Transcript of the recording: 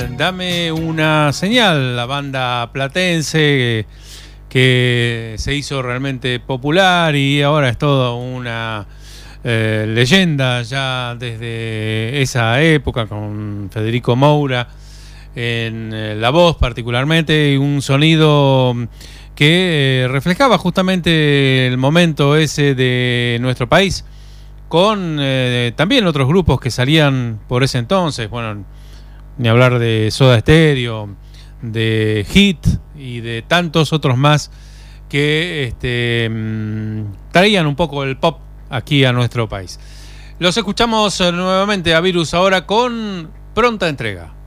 Dame una señal, la banda platense que se hizo realmente popular y ahora es toda una leyenda ya desde esa época, con Federico Moura en la voz particularmente, y un sonido que reflejaba justamente el momento ese de nuestro país, con también otros grupos que salían por ese entonces, bueno, ni hablar de Soda Stereo, de Hit y de tantos otros más que traían un poco el pop aquí a nuestro país. Los escuchamos nuevamente a Virus ahora con Pronta Entrega.